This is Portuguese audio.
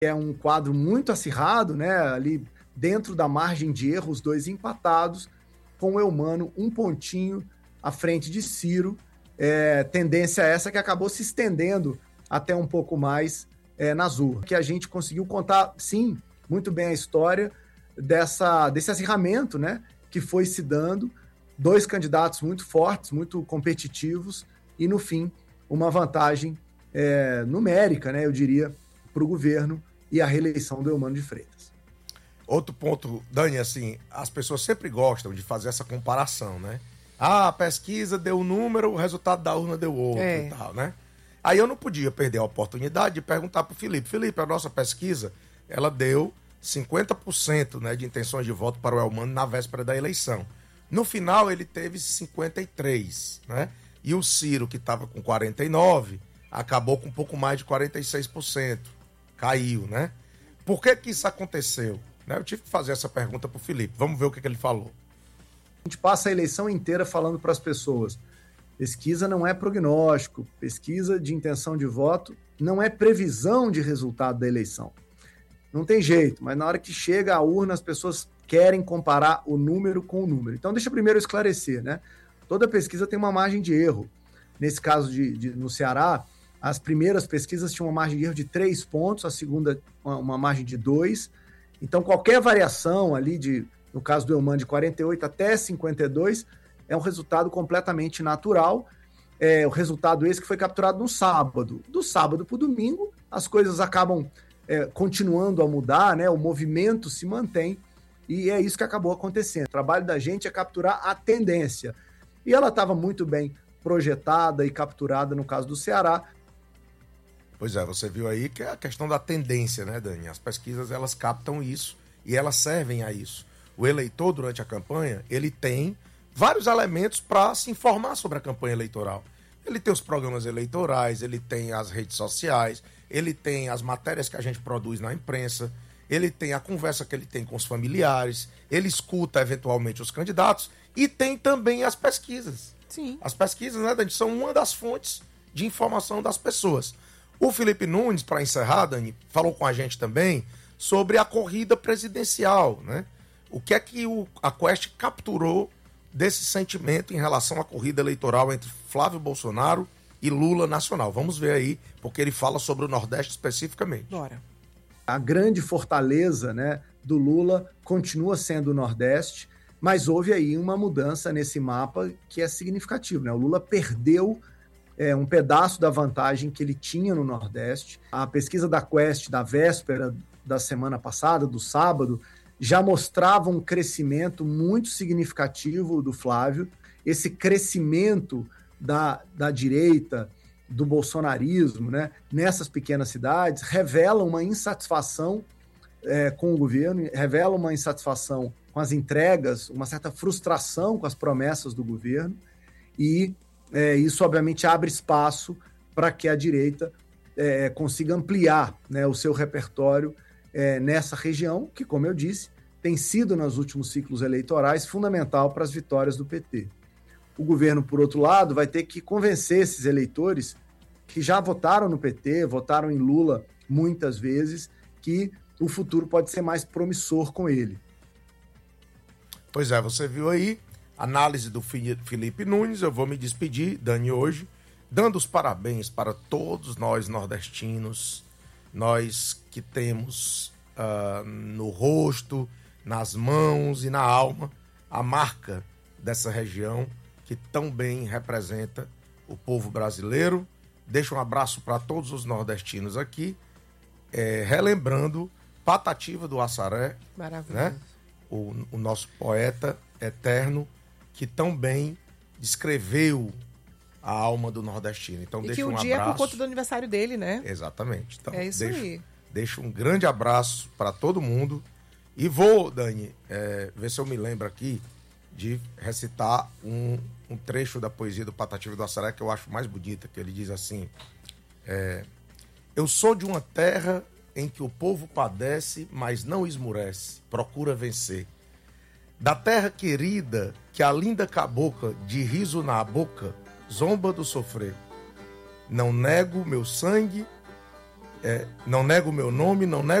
É um quadro muito acirrado, né? Ali dentro da margem de erro, os dois empatados, com o Eumano um pontinho à frente de Ciro. Tendência essa que acabou se estendendo até um pouco mais nas urnas. Que a gente conseguiu contar, sim, muito bem a história desse acirramento, né? Que foi se dando. Dois candidatos muito fortes, muito competitivos, e no fim, uma vantagem numérica, né? Eu diria, para o governo e a reeleição do Eumano de Freitas. Outro ponto, Dani, assim, as pessoas sempre gostam de fazer essa comparação, né? Ah, a pesquisa deu um número, o resultado da urna deu outro e tal, né? Aí eu não podia perder a oportunidade de perguntar para o Felipe. Felipe, a nossa pesquisa, ela deu 50%, né, de intenções de voto para o Eumano na véspera da eleição. No final, ele teve 53%, né? E o Ciro, que estava com 49%, acabou com um pouco mais de 46%. Caiu, né? Por que isso aconteceu? Eu tive que fazer essa pergunta para o Felipe. Vamos ver o que ele falou. A gente passa a eleição inteira falando para as pessoas: pesquisa não é prognóstico, pesquisa de intenção de voto não é previsão de resultado da eleição. Não tem jeito, mas na hora que chega a urna, as pessoas querem comparar o número com o número. Então, deixa eu primeiro esclarecer, né? Toda pesquisa tem uma margem de erro. Nesse caso no Ceará, as primeiras pesquisas tinham uma margem de erro de 3 pontos, a segunda uma margem de 2. Então, qualquer variação ali, no caso do Eumano, de 48 até 52, é um resultado completamente natural. O resultado esse que foi capturado no sábado. Do sábado para o domingo, as coisas acabam continuando a mudar, né? O movimento se mantém e é isso que acabou acontecendo. O trabalho da gente é capturar a tendência. E ela estava muito bem projetada e capturada no caso do Ceará. Pois é, você viu aí que é a questão da tendência, né, Dani? As pesquisas, elas captam isso e elas servem a isso. O eleitor, durante a campanha, ele tem vários elementos para se informar sobre a campanha eleitoral. Ele tem os programas eleitorais, ele tem as redes sociais, ele tem as matérias que a gente produz na imprensa, ele tem a conversa que ele tem com os familiares, ele escuta, eventualmente, os candidatos e tem também as pesquisas. Sim. As pesquisas, né, Dani, são uma das fontes de informação das pessoas. O Felipe Nunes, para encerrar, Dani, falou com a gente também sobre a corrida presidencial, né? O que é que a Quest capturou desse sentimento em relação à corrida eleitoral entre Flávio Bolsonaro e Lula nacional? Vamos ver aí, porque ele fala sobre o Nordeste especificamente. Bora. A grande fortaleza, né, do Lula continua sendo o Nordeste, mas houve aí uma mudança nesse mapa que é significativo, né? O Lula perdeu um pedaço da vantagem que ele tinha no Nordeste. A pesquisa da Quest da véspera da semana passada, do sábado, já mostrava um crescimento muito significativo do Flávio. Esse crescimento da direita, do bolsonarismo, né, nessas pequenas cidades, revela uma insatisfação com o governo, revela uma insatisfação com as entregas, uma certa frustração com as promessas do governo, e isso, obviamente, abre espaço para que a direita consiga ampliar, né, o seu repertório nessa região, que, como eu disse, tem sido, nos últimos ciclos eleitorais, fundamental para as vitórias do PT. O governo, por outro lado, vai ter que convencer esses eleitores que já votaram no PT, votaram em Lula muitas vezes, que o futuro pode ser mais promissor com ele. Pois é, você viu aí análise do Felipe Nunes. Eu vou me despedir, Dani, hoje, dando os parabéns para todos nós nordestinos, nós que temos no rosto, nas mãos e na alma a marca dessa região que tão bem representa o povo brasileiro. Deixo um abraço para todos os nordestinos aqui, relembrando Patativa do Assaré, né? O nosso poeta eterno, que tão bem descreveu a alma do nordestino. Então, deixa um abraço. E que o dia é por conta do aniversário dele, né? Exatamente. Então, é isso aí. Deixo um grande abraço para todo mundo. E vou, Dani, ver se eu me lembro aqui de recitar um trecho da poesia do Patativa do Assaré que eu acho mais bonita, que ele diz assim: eu sou de uma terra em que o povo padece, mas não esmurece, procura vencer. Da terra querida, que a linda cabocla, de riso na boca, zomba do sofrer. Não nego meu sangue, não nego o meu nome, não nego